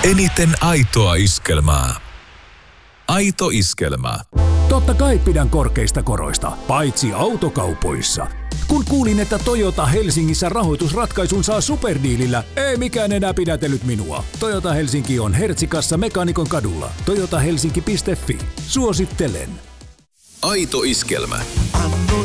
Eniten aitoa iskelmää. Aito iskelmä. Totta kai pidän korkeista koroista, paitsi autokaupoissa. Kun kuulin, että Toyota Helsingissä rahoitusratkaisun saa superdiilillä, ei mikään enää pidätellyt minua. Toyota Helsinki on Hertsikassa Mekaanikon kadulla. toyotahelsinki.fi. Suosittelen. Aito iskelmä.